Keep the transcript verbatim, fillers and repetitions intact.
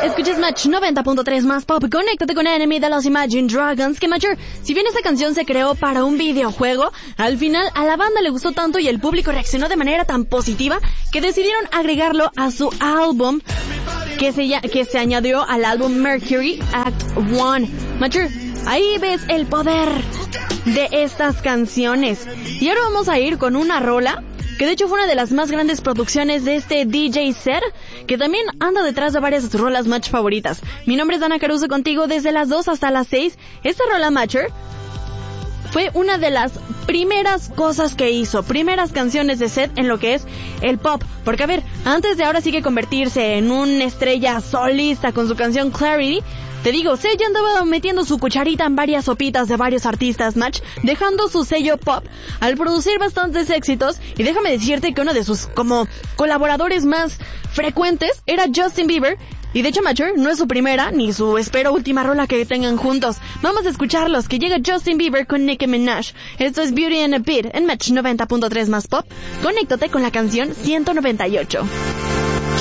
Escuchas Match noventa punto tres más pop. Conéctate con Enemy de los Imagine Dragons. Que Matcher, si bien esta canción se creó para un videojuego, al final a la banda le gustó tanto y el público reaccionó de manera tan positiva que decidieron agregarlo a su álbum que se, que se añadió al álbum Mercury Act uno. Matcher, ahí ves el poder de estas canciones. Y ahora vamos a ir con una rola que de hecho fue una de las más grandes producciones de este D J Set, que también anda detrás de varias de sus rolas Match favoritas. Mi nombre es Dana Caruso, contigo desde las dos hasta las seis. Esta rola Matcher fue una de las primeras cosas que hizo, primeras canciones de Set en lo que es el pop. Porque a ver, antes de ahora sí que convertirse en una estrella solista con su canción Clarity, te digo, Seth ya andaba metiendo su cucharita en varias sopitas de varios artistas Match, dejando su sello pop al producir bastantes éxitos. Y déjame decirte que uno de sus como colaboradores más frecuentes era Justin Bieber. Y de hecho Matcher no es su primera ni su espero última rola que tengan juntos. Vamos a escucharlos, que llega Justin Bieber con Nicki Minaj. Esto es Beauty and a Beat en Match noventa punto tres más pop. Conéctate con la canción ciento noventa y ocho.